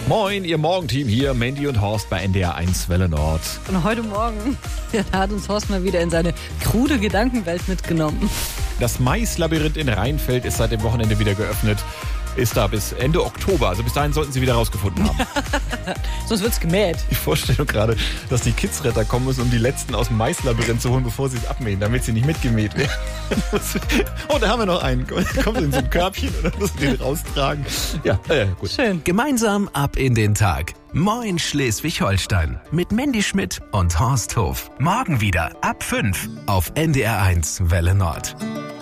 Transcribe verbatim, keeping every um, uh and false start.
Moin, ihr Morgenteam hier, Mandy und Horst bei N D R eins Welle Nord. Und heute Morgen ja, da hat uns Horst mal wieder in seine krude Gedankenwelt mitgenommen. Das Maislabyrinth in Rheinfeld ist seit dem Wochenende wieder geöffnet. Ist da bis Ende Oktober, also bis dahin sollten sie wieder rausgefunden haben. Sonst wird's gemäht. Die Vorstellung gerade, dass die Kidsretter kommen müssen, um die Letzten aus dem Maislabyrinth zu holen, bevor sie es abmähen, damit sie nicht mitgemäht werden. Oh, da haben wir noch einen. Kommt in so ein Körbchen oder müssen den raustragen. Ja, äh, gut. Schön. Gemeinsam ab in den Tag. Moin Schleswig-Holstein mit Mandy Schmidt und Horst Hof. Morgen wieder ab fünf auf N D R eins Welle Nord.